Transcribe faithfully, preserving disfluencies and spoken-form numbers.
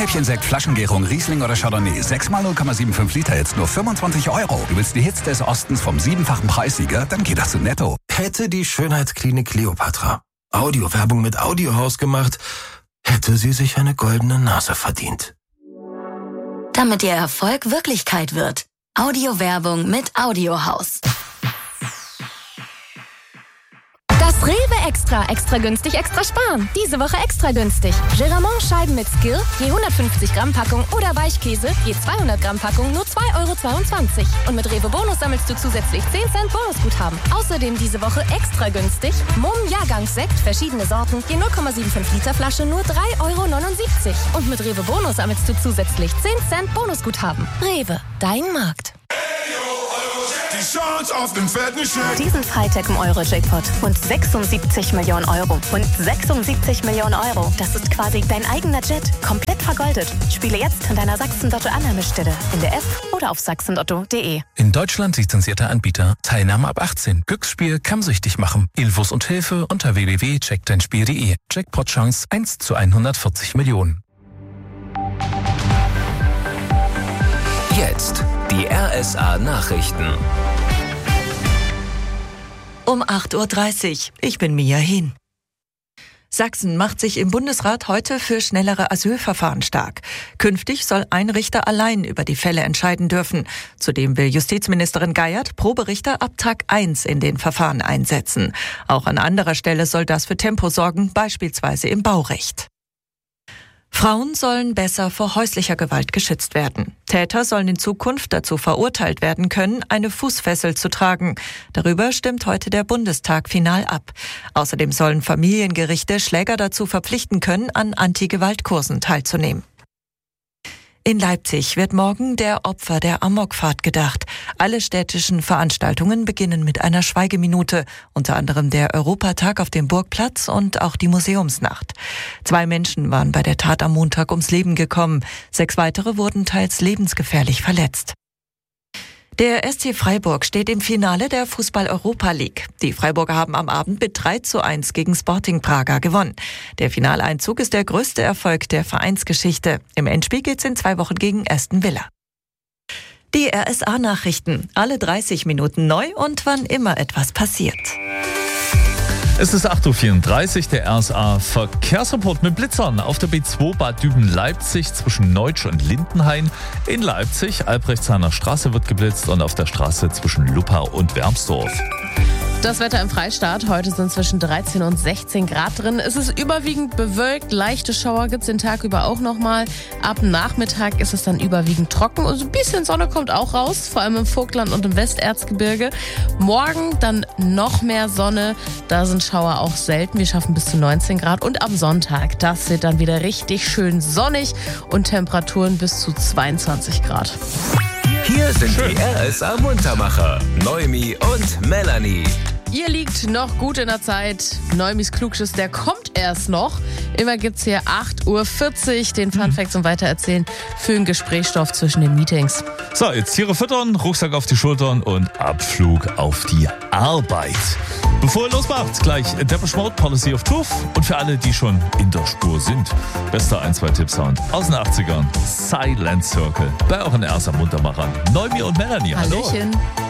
Rotkäppchensekt, Flaschengärung, Riesling oder Chardonnay. sechsmal null Komma fünfundsiebzig Liter jetzt nur fünfundzwanzig Euro. Du willst die Hits des Ostens vom siebenfachen Preissieger? Dann geht das zu Netto. Hätte die Schönheitsklinik Kleopatra Audiowerbung mit Audiohaus gemacht, hätte sie sich eine goldene Nase verdient. Damit Ihr Erfolg Wirklichkeit wird. Audiowerbung mit Audiohaus. Das Rewe Extra. Extra günstig, extra sparen. Diese Woche extra günstig. Geramont-Scheiben mit Skill, je hundertfünfzig Gramm Packung oder Weichkäse, je zweihundert Gramm Packung, nur zwei Euro zweiundzwanzig. Und mit Rewe Bonus sammelst du zusätzlich zehn Cent Bonusguthaben. Außerdem diese Woche extra günstig. Mumm Jahrgangssekt, verschiedene Sorten, je null Komma fünfundsiebzig Liter Flasche, nur drei Euro neunundsiebzig. Und mit Rewe Bonus sammelst du zusätzlich zehn Cent Bonusguthaben. Rewe, dein Markt. Die Chance auf den fetten Scheck. Diesen Freitag im Euro-Jackpot. Und sechsundsiebzig Millionen Euro. Und sechsundsiebzig Millionen Euro. Das ist quasi dein eigener Jet. Komplett vergoldet. Spiele jetzt an deiner Sachsen-Lotto-Annahmestelle. In der App oder auf sachsenlotto punkt de. In Deutschland lizenzierter Anbieter. Teilnahme ab achtzehn. Glücksspiel kann süchtig machen. Infos und Hilfe unter w w w punkt check dein spiel punkt de. Jackpot-Chance eins zu hundertvierzig Millionen. Jetzt die R S A-Nachrichten. Um acht Uhr dreißig. Ich bin Mia Hin. Sachsen macht sich im Bundesrat heute für schnellere Asylverfahren stark. Künftig soll ein Richter allein über die Fälle entscheiden dürfen. Zudem will Justizministerin Geiert Proberichter ab Tag eins in den Verfahren einsetzen. Auch an anderer Stelle soll das für Tempo sorgen, beispielsweise im Baurecht. Frauen sollen besser vor häuslicher Gewalt geschützt werden. Täter sollen in Zukunft dazu verurteilt werden können, eine Fußfessel zu tragen. Darüber stimmt heute der Bundestag final ab. Außerdem sollen Familiengerichte Schläger dazu verpflichten können, an Anti-Gewalt-Kursen teilzunehmen. In Leipzig wird morgen der Opfer der Amokfahrt gedacht. Alle städtischen Veranstaltungen beginnen mit einer Schweigeminute, unter anderem der Europatag auf dem Burgplatz und auch die Museumsnacht. Zwei Menschen waren bei der Tat am Montag ums Leben gekommen. Sechs weitere wurden teils lebensgefährlich verletzt. Der S C Freiburg steht im Finale der Fußball-Europa League. Die Freiburger haben am Abend mit drei zu eins gegen Sporting Braga gewonnen. Der Finaleinzug ist der größte Erfolg der Vereinsgeschichte. Im Endspiel geht's in zwei Wochen gegen Aston Villa. Die R S A-Nachrichten, alle dreißig Minuten neu und wann immer etwas passiert. Es ist acht Uhr vierunddreißig, der R S A-Verkehrsreport mit Blitzern auf der B zwei Bad Düben-Leipzig zwischen Neutsch und Lindenhain. In Leipzig, Albrechtshahner Straße wird geblitzt und auf der Straße zwischen Luppau und Wermsdorf. Das Wetter im Freistaat. Heute sind zwischen dreizehn und sechzehn Grad drin. Es ist überwiegend bewölkt. Leichte Schauer gibt es den Tag über auch nochmal. Ab Nachmittag ist es dann überwiegend trocken. Und so ein bisschen Sonne kommt auch raus, vor allem im Vogtland und im Westerzgebirge. Morgen dann noch mehr Sonne. Da sind Schauer auch selten. Wir schaffen bis zu neunzehn Grad. Und am Sonntag, das wird dann wieder richtig schön sonnig und Temperaturen bis zu zweiundzwanzig Grad. Hier sind Schön. Die R S A-Muntermacher, Noemi und Melanie. Ihr liegt noch gut in der Zeit. Neumis Klugschiss, der kommt erst noch. Immer gibt's hier acht Uhr vierzig, den Funfact zum Weitererzählen für einen Gesprächsstoff zwischen den Meetings. So, jetzt Tiere füttern, Rucksack auf die Schultern und Abflug auf die Arbeit. Bevor ihr losmacht, gleich Depeche Mode, Policy of Truth. Und für alle, die schon in der Spur sind, bester ein zwei Tipp Sound aus den achtzigern, Silent Circle. Bei euren R S A-Muntermachern, Noemi und Melanie. Hallo. Hallöchen.